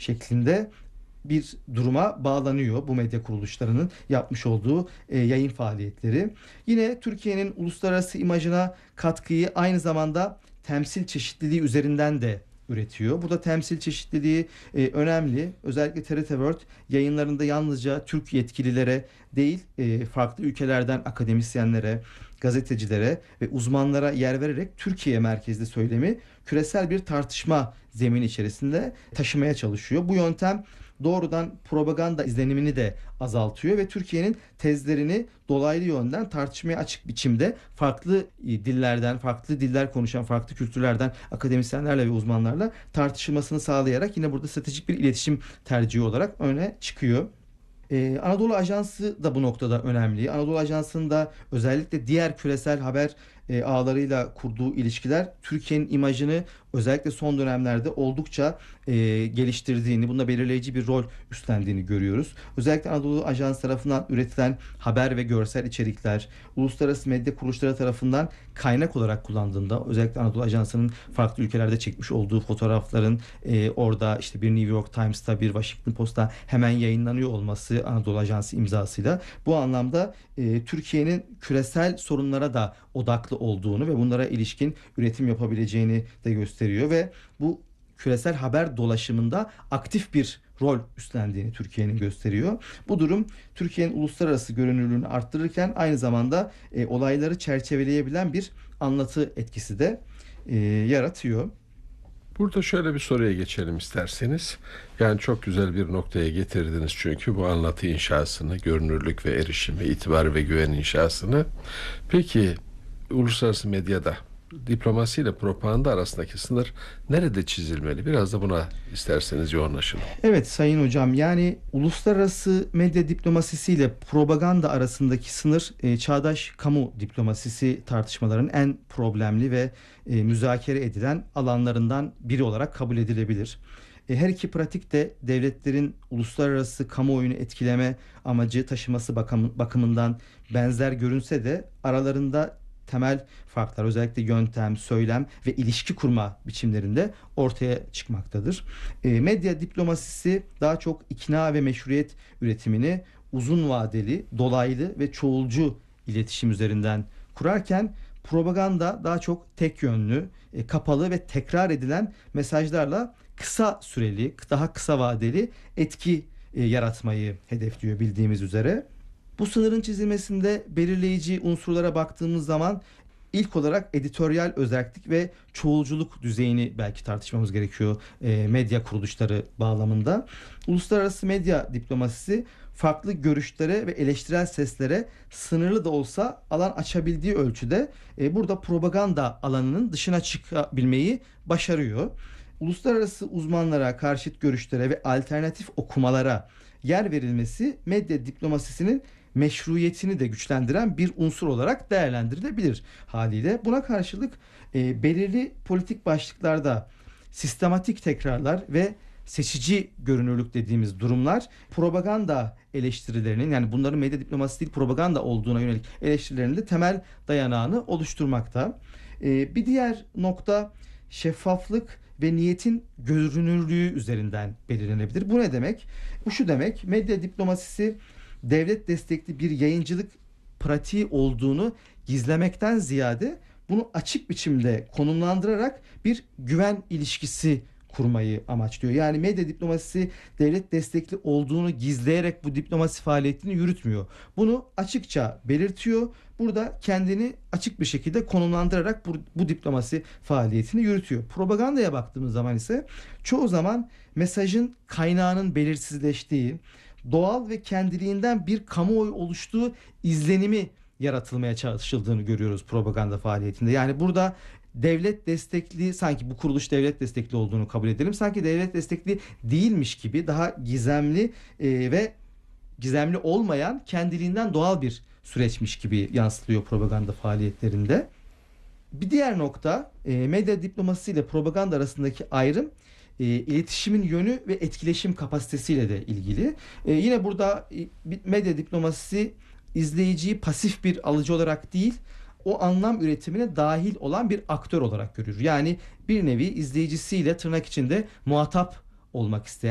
şeklinde bir duruma bağlanıyor bu medya kuruluşlarının yapmış olduğu yayın faaliyetleri. Yine Türkiye'nin uluslararası imajına katkıyı aynı zamanda temsil çeşitliliği üzerinden de üretiyor. Burada temsil çeşitliliği önemli. Özellikle TRT World yayınlarında yalnızca Türk yetkililere değil, farklı ülkelerden akademisyenlere, gazetecilere ve uzmanlara yer vererek Türkiye merkezli söylemi küresel bir tartışma zemini içerisinde taşımaya çalışıyor. Bu yöntem doğrudan propaganda izlenimini de azaltıyor ve Türkiye'nin tezlerini dolaylı yönden tartışmaya açık biçimde farklı dillerden, farklı diller konuşan, farklı kültürlerden akademisyenlerle ve uzmanlarla tartışılmasını sağlayarak yine burada stratejik bir iletişim tercihi olarak öne çıkıyor. Anadolu Ajansı da bu noktada önemli. Anadolu Ajansı'nda özellikle diğer küresel haber ağlarıyla kurduğu ilişkiler Türkiye'nin imajını özellikle son dönemlerde oldukça geliştirdiğini, bunda belirleyici bir rol üstlendiğini görüyoruz. Özellikle Anadolu Ajansı tarafından üretilen haber ve görsel içerikler, uluslararası medya kuruluşları tarafından kaynak olarak kullandığında, özellikle Anadolu Ajansı'nın farklı ülkelerde çekmiş olduğu fotoğrafların orada işte bir New York Times'ta, bir Washington Post'ta hemen yayınlanıyor olması Anadolu Ajansı imzasıyla bu anlamda Türkiye'nin küresel sorunlara da odaklı olduğunu ve bunlara ilişkin üretim yapabileceğini de gösteriyor ve bu küresel haber dolaşımında aktif bir rol üstlendiğini Türkiye'nin gösteriyor. Bu durum Türkiye'nin uluslararası görünürlüğünü arttırırken aynı zamanda olayları çerçeveleyebilen bir anlatı etkisi de yaratıyor. Burada şöyle bir soruya geçelim isterseniz. Yani çok güzel bir noktaya getirdiniz çünkü bu anlatı inşasını, görünürlük ve erişimi, itibar ve güven inşasını. Peki uluslararası medyada diplomasi ile propaganda arasındaki sınır nerede çizilmeli? Biraz da buna isterseniz yoğunlaşalım. Evet Sayın Hocam, yani uluslararası medya diplomasisiyle propaganda arasındaki sınır çağdaş kamu diplomasisi tartışmalarının en problemli ve müzakere edilen alanlarından biri olarak kabul edilebilir. Her iki pratik de devletlerin uluslararası kamuoyunu etkileme amacı taşıması bakımından benzer görünse de aralarında temel farklar, özellikle yöntem, söylem ve ilişki kurma biçimlerinde ortaya çıkmaktadır. Medya diplomasisi daha çok ikna ve meşruiyet üretimini uzun vadeli, dolaylı ve çoğulcu iletişim üzerinden kurarken propaganda daha çok tek yönlü, kapalı ve tekrar edilen mesajlarla kısa süreli, daha kısa vadeli etki yaratmayı hedefliyor bildiğimiz üzere. Bu sınırın çizilmesinde belirleyici unsurlara baktığımız zaman ilk olarak editoryal özellik ve çoğulculuk düzeyini belki tartışmamız gerekiyor medya kuruluşları bağlamında. Uluslararası medya diplomasisi farklı görüşlere ve eleştirel seslere sınırlı da olsa alan açabildiği ölçüde burada propaganda alanının dışına çıkabilmeyi başarıyor. Uluslararası uzmanlara, karşıt görüşlere ve alternatif okumalara yer verilmesi medya diplomasisinin meşruiyetini de güçlendiren bir unsur olarak değerlendirilebilir haliyle. Buna karşılık belirli politik başlıklarda sistematik tekrarlar ve seçici görünürlük dediğimiz durumlar propaganda eleştirilerinin, yani bunların medya diplomasisi değil propaganda olduğuna yönelik eleştirilerinin de temel dayanağını oluşturmakta. Bir diğer nokta şeffaflık ve niyetin görünürlüğü üzerinden belirlenebilir. Bu ne demek? Bu şu demek: medya diplomasisi devlet destekli bir yayıncılık pratiği olduğunu gizlemekten ziyade bunu açık biçimde konumlandırarak bir güven ilişkisi kurmayı amaçlıyor. Yani medya diplomasisi devlet destekli olduğunu gizleyerek bu diplomasi faaliyetini yürütmüyor. Bunu açıkça belirtiyor. Burada kendini açık bir şekilde konumlandırarak bu diplomasi faaliyetini yürütüyor. Propagandaya baktığımız zaman ise çoğu zaman mesajın kaynağının belirsizleştiği, doğal ve kendiliğinden bir kamuoyu oluştuğu izlenimi yaratılmaya çalışıldığını görüyoruz propaganda faaliyetinde. Yani burada devlet destekli, sanki bu kuruluş devlet destekli olduğunu kabul edelim. Sanki devlet destekli değilmiş gibi daha gizemli ve gizemli olmayan, kendiliğinden doğal bir süreçmiş gibi yansıtılıyor propaganda faaliyetlerinde. Bir diğer nokta medya diplomasisi ile propaganda arasındaki ayrım iletişimin yönü ve etkileşim kapasitesiyle de ilgili. Yine burada medya diplomasisi izleyiciyi pasif bir alıcı olarak değil, o anlam üretimine dahil olan bir aktör olarak görür. Yani bir nevi izleyicisiyle tırnak içinde muhatap olmak isteyen